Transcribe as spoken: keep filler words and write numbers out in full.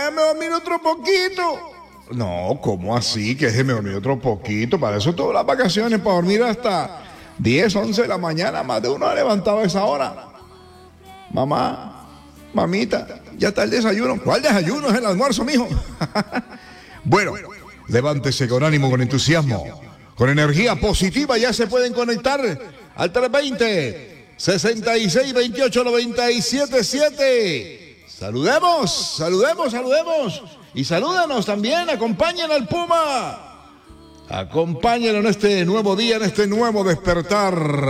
déjame dormir otro poquito. No, ¿cómo así? Que déjeme dormir otro poquito. Para eso todas las vacaciones, para dormir hasta diez, once de la mañana. Más de uno ha levantado a esa hora. Mamá, mamita, ya está el desayuno. ¿Cuál desayuno? Es el almuerzo, mijo. Bueno, levántese con ánimo, con entusiasmo, con energía positiva. Ya se pueden conectar al tres veinte, sesenta y seis, veintiocho, noventa y siete, siete. Saludemos, saludemos, saludemos. Y salúdanos también, acompañen al Puma. Acompáñenlo en este nuevo día, en este nuevo despertar.